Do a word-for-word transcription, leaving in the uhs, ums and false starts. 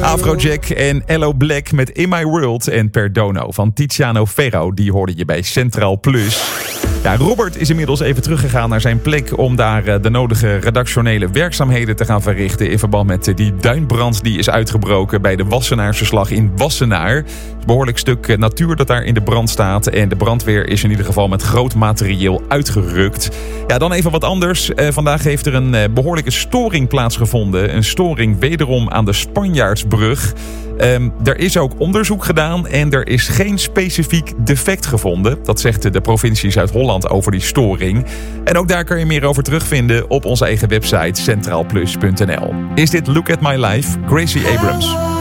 Afrojack en Ello Black met In My World en Perdono van Tiziano Ferro. Die hoorde je bij Centraal Plus. Ja, Robert is inmiddels even teruggegaan naar zijn plek om daar de nodige redactionele werkzaamheden te gaan verrichten in verband met die duinbrand die is uitgebroken bij de Wassenaarse slag in Wassenaar. Het is een behoorlijk stuk natuur dat daar in de brand staat en de brandweer is in ieder geval met groot materieel uitgerukt. Ja, dan even wat anders. Uh, vandaag heeft er een uh, behoorlijke storing plaatsgevonden. Een storing wederom aan de Spanjaardsbrug. Um, er is ook onderzoek gedaan en er is geen specifiek defect gevonden. Dat zegt de provincie Zuid-Holland over die storing. En ook daar kan je meer over terugvinden op onze eigen website centraalplus punt n l. Is dit Look at My Life? Gracie Abrams.